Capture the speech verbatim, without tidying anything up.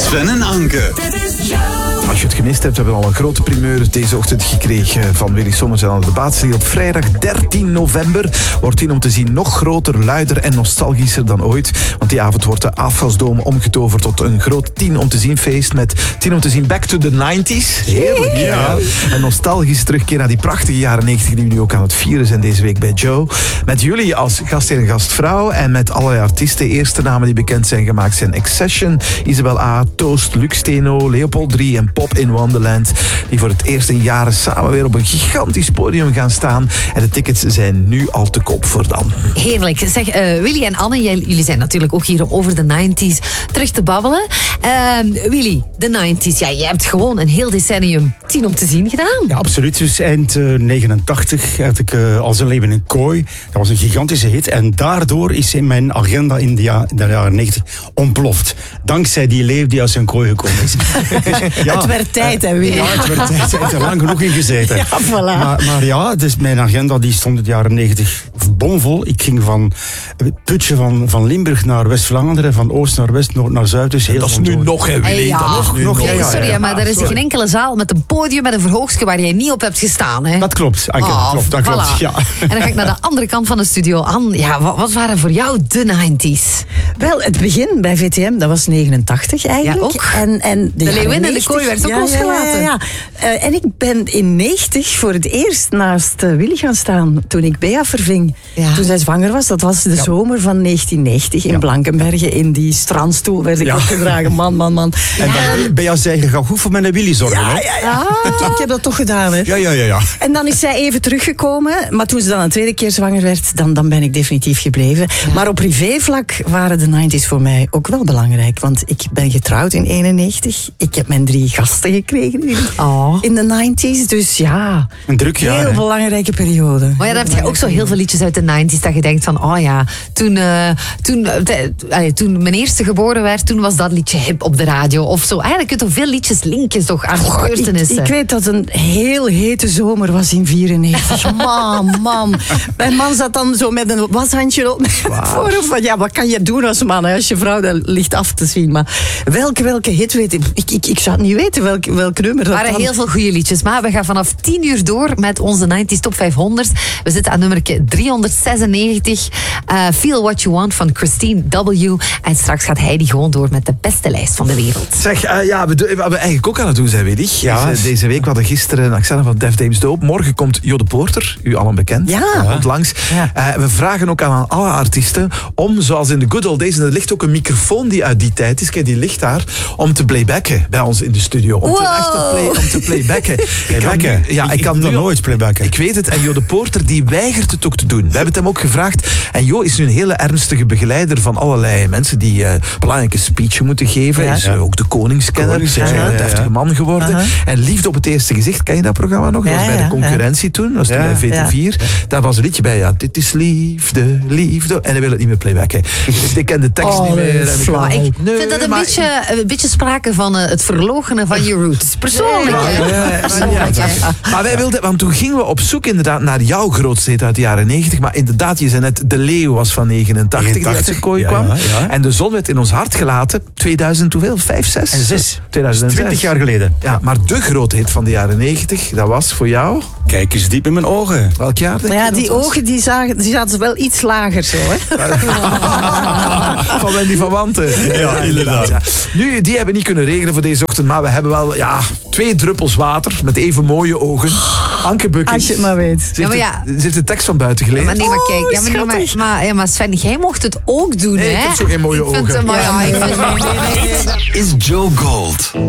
Sven en Anke. Als je het gemist hebt, hebben we al een grote primeur deze ochtend gekregen van Willy Sommers en de Baatslie. Op vrijdag dertien november wordt die om te zien nog groter, luider en nostalgischer dan ooit. Want die avond wordt de Afgasdome omgetoverd tot een groot tien om te zien feest met tien om te zien Back to the nineties. Heerlijk. Ja. Een nostalgische terugkeer naar die prachtige jaren negentig die we nu ook aan het vieren zijn deze week bij Joe. Met jullie als gastheer en gastvrouw en met allerlei artiesten. Eerste namen die bekend zijn gemaakt zijn Accession, Isabel A, Toast, Luc Steno, Leopold drie en Pop in Wonderland. Die voor het eerst in jaren samen weer op een gigantisch podium gaan staan. En de tickets zijn nu al te koop voor dan. Heerlijk. Zeg, uh, Willy en Anne, jij, jullie zijn natuurlijk ook hier om over de nineties terug te babbelen. Uh, Willy, de nineties. Ja, je hebt gewoon een heel decennium tien om te zien gedaan. Ja, absoluut. Dus eind uh, negenentachtig had ik uh, Als een leven in kooi. Dat was een gigantische hit. En daardoor is in mijn agenda in de, ja, de jaren negentig ontploft. Dankzij die leeuw die uit zijn kooi gekomen is. Ja, het werd tijd, hè, Willy. Ja, het werd tijd. Ik heb er lang genoeg in gezeten. Ja, voilà. Maar, maar ja, dus mijn agenda die stond in de jaren negentig bomvol. Ik ging van het putje van, van Limburg naar West-Vlaanderen, van oost naar west, noord naar zuid. Dus heel dat is nu door. nog, hè, Willy. Ja, dat is nu nog. Hey, sorry, ja, ja, maar er is sorry. geen enkele zaal met een podium met een verhoogstje waar jij niet op hebt gestaan. Hè? Dat klopt, Anke, Oh, dat klopt. Dat klopt voilà. ja. En dan ga ik naar de andere kant van de studio. Anne, ja, wat, wat waren voor jou de nineties? Wel, het begin bij V T M, dat was negenentachtig eigenlijk. Ja, ook. En, en De leeuwin en de negentig, kooi werd ook ja, losgelaten. Ja, ja, ja. Uh, en ik ben in negentig voor het eerst naast uh, Willy gaan staan toen ik Bea verving. Ja. Toen zij zwanger was, dat was de Ja. zomer van negentien negentig in Ja. Blankenberge. In die strandstoel werd ik Ja. opgedragen. Man, man, man. En dan, bij jou zei je, ga goed voor mijn Willy zorgen. Ja, hè? ja, ja. Ik heb dat toch gedaan, hè. Ja, ja, ja, ja. En dan is zij even teruggekomen. Maar toen ze dan een tweede keer zwanger werd, dan, dan ben ik definitief gebleven. Maar op privévlak waren de nineties voor mij ook wel belangrijk. Want ik ben getrouwd in eenennegentig. Ik heb mijn drie gasten gekregen in, Oh. in de nineties. Dus ja, Een druk jaar. heel hè? belangrijke periode. Maar ja, dan heb je ook zo heel veel liedjes uit de nineties dat je denkt van, oh ja, toen, uh, toen, uh, te- uh, toen mijn eerste geboren werd, toen was dat liedje hip op de radio of zo. Eigenlijk kun je veel liedjes linken toch aan Goh, ik, gebeurtenissen. ik weet dat het een heel hete zomer was in vierennegentig. Man, man. Mijn man zat dan zo met een washandje op mijn voorhoofd. Van, ja, wat kan je doen als man, hè, als je vrouw dat ligt af te zien. Maar welke, welke hit weet ik? Ik, ik, ik zou het niet weten welk, welk nummer dat Er waren dan. heel veel goede liedjes, maar we gaan vanaf tien uur door met onze nineties Top vijfhonderd. We zitten aan nummer driehonderdzesennegentig. Uh, Feel What You Want van Christine W. En straks gaat Heidi gewoon door met de beste lijst van de wereld. Zeg, uh, ja, we, do- wat we eigenlijk ook aan het doen zijn, Willy. Ja. Dus, uh, deze week, we hadden gisteren Axana van Def Dames Doop. Morgen komt Jode Porter, u allen bekend. Ja. Komt langs. Ja. Uh, we vragen ook aan alle artiesten om, zoals in de good old days, en er ligt ook een microfoon die uit die tijd is, kijk, die ligt daar, om te playbacken bij ons in de studio. Om te, Wow. echt te, play, om te playbacken. Ik kan Playbacken? nu- Ja, ik, Ik- kan ik doe nu al- nooit playbacken. Ik weet het. En Jo de Porter, die weigert het ook te doen. We hebben het hem ook gevraagd. En Jo is nu een hele ernstige begeleider van allerlei mensen die uh, belangrijke speechen moeten geven. Ja. Is uh, ook de koningskenner. Koningskenner, Is uh, een ja, ja. deftige man geworden. Aha. En Liefde op het eerste gezicht, ken je dat programma nog? Dat Ja, was bij ja, de concurrentie toen. Dat was toen Ja. bij V T vier. Daar was een liedje bij. Ja, dit is liefde, liefde. En hij wil het niet meer playbacken. Dus ik ken de tekst Oh, niet meer. En ik- flauw. Maar ik Nee, vind dat een maar- beetje, een beetje sprake van uh, het verloochenen van je roots. Persoonlijk, Ja, hè? ja, ja, ja, Persoonlijk, ja. hè? Maar wij wilden, want toen gingen we op zoek inderdaad naar jouw grootste hit uit de jaren negentig. Maar inderdaad, je zei net, De Leeuw was van negenentachtig die uit zijn kooi ja, kwam. ja, ja. En De Zon werd in ons hart gelaten. tweeduizend, hoeveel? Vijf, zes? En zes. tweeduizend zes. Twintig jaar geleden. Ja, maar de grote hit van de jaren negentig, dat was voor jou? Kijk eens diep in mijn ogen. Welk jaar denk Maar je ja, dat die was? ogen die zagen, die zaten wel iets lager zo, hè. Van Wendy van Wanten. Ja, inderdaad. Ja. Nu, die hebben niet kunnen regelen voor deze ochtend, maar we hebben wel ja, twee druppels water met even mooie ogen. Anke Bukkens. Als je het maar weet. Ze Ja, maar heeft, ja. de, ze heeft de tekst van buiten gelezen. Maar nee, maar Oh, kijk. Ja, maar, nee, maar, schattig. maar, ja, maar Sven, jij mocht het ook doen, Nee, hè? ik heb zo geen mooie Ik vind ogen. het- maar ja, ik vind- nee, nee, nee, nee. Dit is Joe Gold.